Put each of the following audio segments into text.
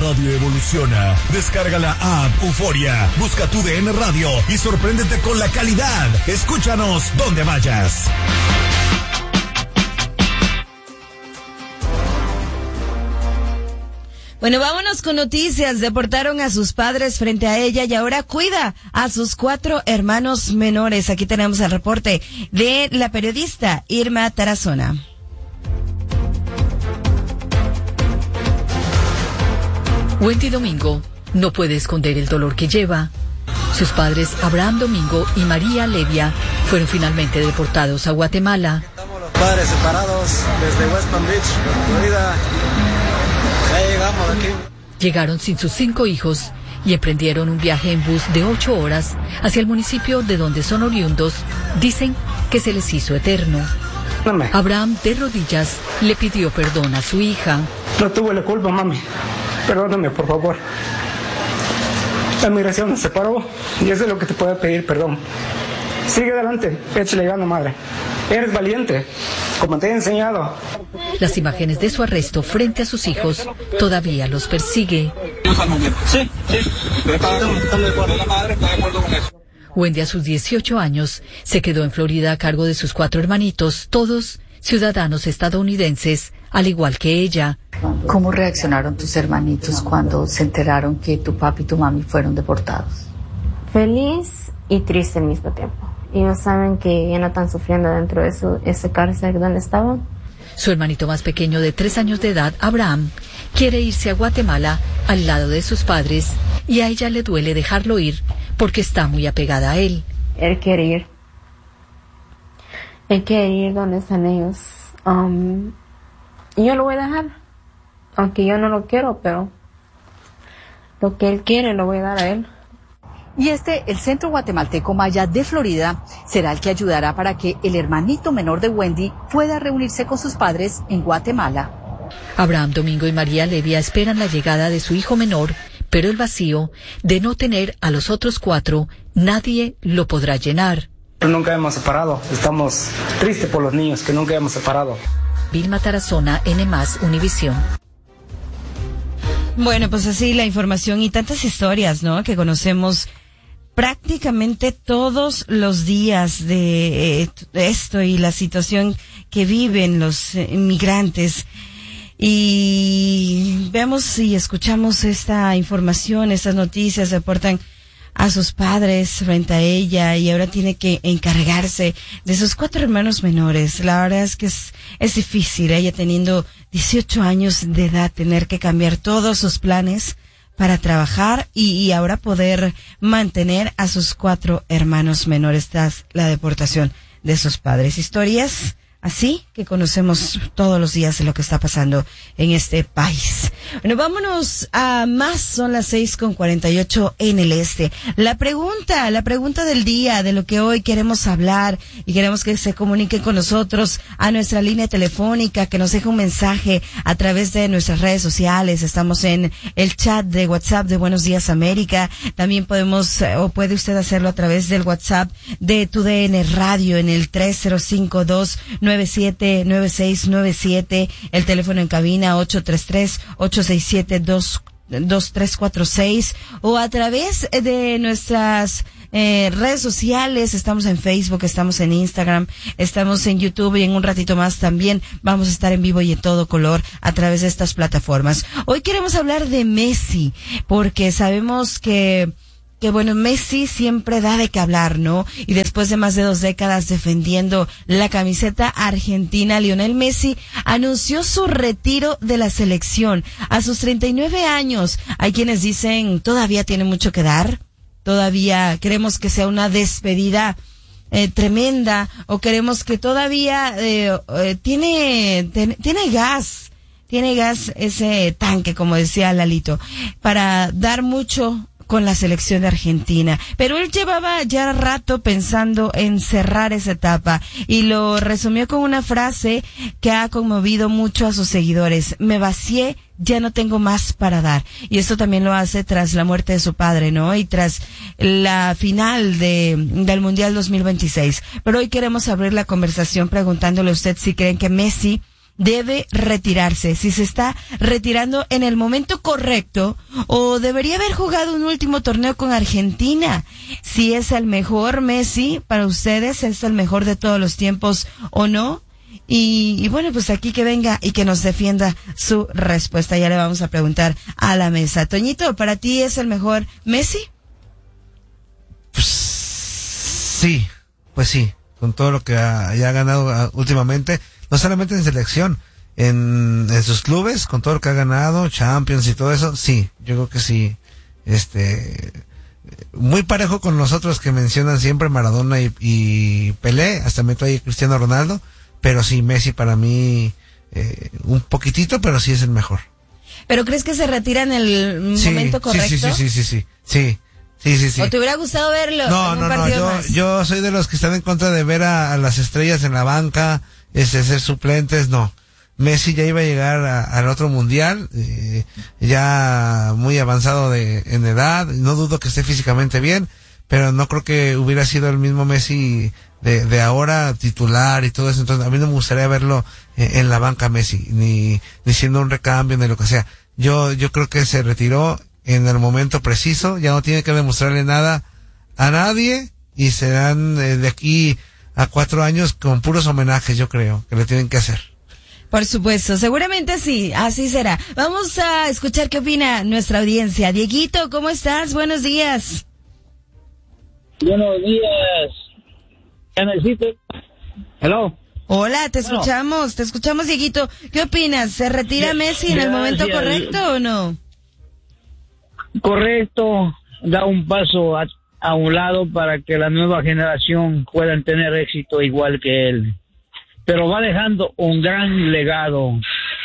radio evoluciona. Descarga la app Euforia, busca tu DN Radio y sorpréndete con la calidad. Escúchanos donde vayas. Bueno, vámonos con noticias. Deportaron a sus padres frente a ella y ahora cuida a sus 4 hermanos menores. Aquí tenemos el reporte de la periodista Irma Tarazona. Wendy Domingo no puede esconder el dolor que lleva. Sus padres, Abraham Domingo y María Levia, fueron finalmente deportados a Guatemala. Estamos los padres separados desde West Palm Beach, Florida. Ya llegamos aquí. Llegaron sin sus 5 hijos y emprendieron un viaje en bus de 8 horas hacia el municipio de donde son oriundos. Dicen que se les hizo eterno. Abraham, de rodillas, le pidió perdón a su hija. No tuve la culpa, mami. Perdóname, por favor. La migración nos separó y eso es lo que te puedo pedir, perdón. Sigue adelante, échale ganas, madre. Eres valiente, como te he enseñado. Las imágenes de su arresto frente a sus hijos todavía los persigue. Sí. Estamos de acuerdo. La madre está de acuerdo con eso. Wendy, a sus 18 años, se quedó en Florida a cargo de sus 4 hermanitos, todos ciudadanos estadounidenses, al igual que ella. ¿Cómo reaccionaron tus hermanitos cuando se enteraron que tu papi y tu mami fueron deportados? Feliz y triste al mismo tiempo. Ellos saben que ya no están sufriendo dentro de ese cárcel donde estaban. Su hermanito más pequeño de 3 años de edad, Abraham, quiere irse a Guatemala al lado de sus padres y a ella le duele dejarlo ir porque está muy apegada a él. Él quiere ir. Él quiere ir donde están ellos. Y yo lo voy a dejar. Aunque yo no lo quiero, pero lo que él quiere lo voy a dar a él. Y el Centro Guatemalteco Maya de Florida, será el que ayudará para que el hermanito menor de Wendy pueda reunirse con sus padres en Guatemala. Abraham Domingo y María Levia esperan la llegada de su hijo menor, pero el vacío de no tener a los otros 4, nadie lo podrá llenar. Nunca hemos separado. Estamos tristes por los niños que nunca hemos separado. Vilma Tarazona, N+, Univisión. Bueno, pues así la información y tantas historias, ¿no?, que conocemos prácticamente todos los días de esto y la situación que viven los inmigrantes. Y vemos y escuchamos esta información, estas noticias, reportan a sus padres frente a ella y ahora tiene que encargarse de sus 4 hermanos menores. La verdad es que es difícil, ella teniendo 18 años de edad, tener que cambiar todos sus planes para trabajar y ahora poder mantener a sus 4 hermanos menores tras la deportación de sus padres. Historias así que conocemos todos los días de lo que está pasando en este país. Bueno, vámonos a más, son las 6:48 en el este. La pregunta del día, de lo que hoy queremos hablar y queremos que se comuniquen con nosotros a nuestra línea telefónica, que nos deje un mensaje a través de nuestras redes sociales. Estamos en el chat de WhatsApp de Buenos Días América. También podemos, o puede usted hacerlo a través del WhatsApp de TUDN Radio en el 305-297-9697, el teléfono en cabina 833-867-2346, o a través de nuestras redes sociales. Estamos en Facebook, estamos en Instagram, estamos en YouTube y en un ratito más también vamos a estar en vivo y en todo color a través de estas plataformas. Hoy queremos hablar de Messi porque sabemos que bueno, Messi siempre da de qué hablar, ¿no? Y después de más de 2 décadas defendiendo la camiseta argentina, Lionel Messi anunció su retiro de la selección a sus 39 años. Hay quienes dicen, todavía tiene mucho que dar, todavía queremos que sea una despedida tremenda, o queremos que todavía tiene gas ese tanque, como decía Lalito, para dar mucho con la selección de Argentina, pero él llevaba ya rato pensando en cerrar esa etapa y lo resumió con una frase que ha conmovido mucho a sus seguidores: me vacié, ya no tengo más para dar. Y esto también lo hace tras la muerte de su padre, ¿no? Y tras la final del Mundial 2026. Pero hoy queremos abrir la conversación preguntándole a usted si creen que Messi debe retirarse, si se está retirando en el momento correcto o debería haber jugado un último torneo con Argentina. Si es el mejor Messi para ustedes, es el mejor de todos los tiempos o no. Y bueno, pues aquí que venga y que nos defienda su respuesta. Ya le vamos a preguntar a la mesa. Toñito, ¿para ti es el mejor Messi? Pues sí, con todo lo que ha ganado últimamente, no solamente en selección, en sus clubes, con todo lo que ha ganado, Champions y todo eso, sí, yo creo que sí, muy parejo con los otros que mencionan siempre, Maradona y Pelé, hasta meto ahí Cristiano Ronaldo, pero sí, Messi para mí, un poquititito, pero sí es el mejor. ¿Pero crees que se retira en el momento correcto? Sí. ¿O te hubiera gustado verlo? No, yo soy de los que están en contra de ver a las estrellas en la banca, ser suplentes, no. Messi ya iba a llegar al otro mundial, ya muy avanzado en edad, no dudo que esté físicamente bien, pero no creo que hubiera sido el mismo Messi de ahora titular y todo eso, entonces a mí no me gustaría verlo en la banca Messi, ni siendo un recambio, ni lo que sea. Yo creo que se retiró en el momento preciso, ya no tiene que demostrarle nada a nadie y serán de aquí a 4 años con puros homenajes, yo creo, que le tienen que hacer. Por supuesto, seguramente sí, así será. Vamos a escuchar qué opina nuestra audiencia. Dieguito, ¿cómo estás? Buenos días. Buenos días. ¿Qué necesito? Hello. Hola, te escuchamos, Dieguito. ¿Qué opinas? ¿Se retira Messi en el momento correcto o no? Correcto, da un paso a un lado para que la nueva generación puedan tener éxito igual que él. Pero va dejando un gran legado.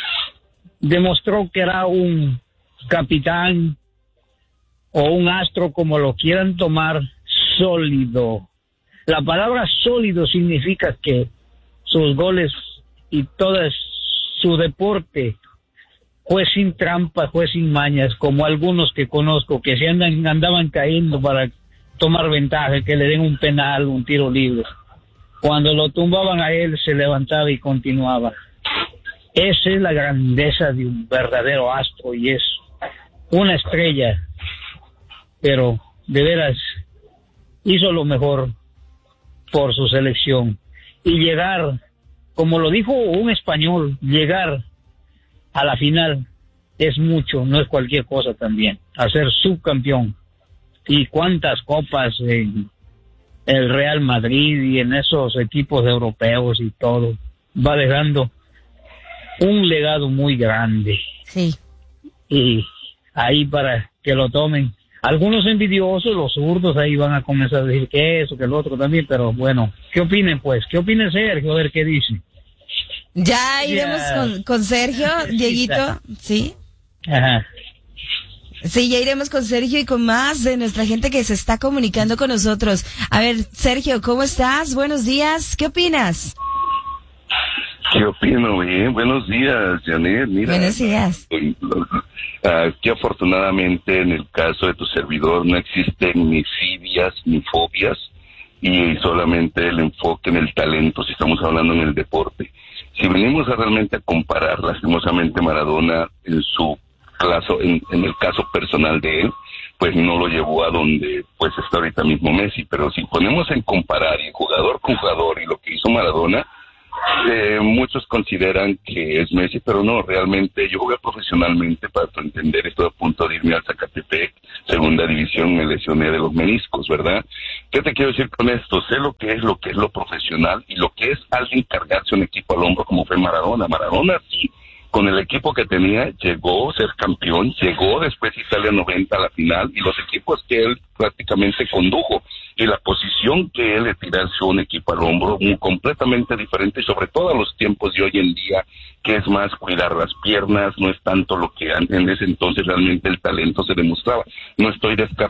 Demostró que era un capitán o un astro, como lo quieran tomar, sólido. La palabra sólido significa que sus goles y todo su deporte fue sin trampa, fue sin mañas, como algunos que conozco que se andaban cayendo para tomar ventaja, que le den un penal, un tiro libre. Cuando lo tumbaban a él, se levantaba y continuaba. Esa es la grandeza de un verdadero astro y es una estrella, pero de veras hizo lo mejor por su selección. Y llegar, como lo dijo un español, llegar a la final es mucho, no es cualquier cosa también. Hacer subcampeón. Y cuántas copas en el Real Madrid y en esos equipos europeos y todo. Va dejando un legado muy grande. Sí. Y ahí para que lo tomen. Algunos envidiosos, los zurdos, ahí van a comenzar a decir que eso, que el otro también, pero bueno, ¿qué opinen pues? ¿Qué opina Sergio? A ver qué dice. Ya iremos con Sergio, Dieguito, ¿sí? Ajá. Sí, ya iremos con Sergio y con más de nuestra gente que se está comunicando con nosotros. A ver, Sergio, ¿cómo estás? Buenos días, ¿qué opinas? ¿Qué opino? Bien, buenos días, Janet. Mira, buenos días. Que afortunadamente en el caso de tu servidor no existen ni fibias ni fobias y solamente el enfoque en el talento, si estamos hablando en el deporte. Si venimos realmente a comparar, lastimosamente Maradona en su caso, en el caso personal de él, pues no lo llevó a donde pues está ahorita mismo Messi, pero si ponemos en comparar y jugador con jugador y lo que hizo Maradona, muchos consideran que es Messi, pero no, realmente yo jugué profesionalmente, para entender, estoy a punto de irme al Zacatepec, segunda división, me lesioné de los meniscos, ¿verdad? ¿Qué te quiero decir con esto? Sé lo que es lo profesional y lo que es alguien cargarse un equipo al hombro como fue Maradona. Maradona sí, con el equipo que tenía, llegó a ser campeón, llegó después Italia 90 a la final, y los equipos que él prácticamente condujo, y la posición que él de tirarse un equipo al hombro, muy completamente diferente, sobre todo a los tiempos de hoy en día, que es más cuidar las piernas, no es tanto lo que en ese entonces realmente el talento se demostraba. No estoy descartando